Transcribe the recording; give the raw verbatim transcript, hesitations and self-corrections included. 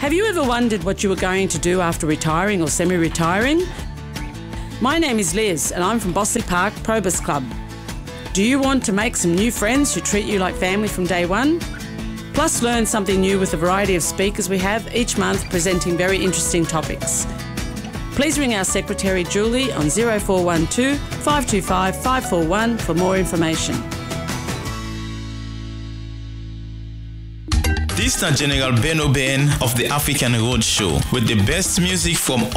Have you ever wondered what you were going to do after retiring or semi-retiring? My name is Liz and I'm from Bossley Park Probus Club. Do you want to make some new friends who treat you like family from day one? Plus learn something new with a variety of speakers we have each month presenting very interesting topics. Please ring our secretary Julie on zero four one two, five two five, five four one for more information. This is General Ben Oben of the African Roadshow with the best music from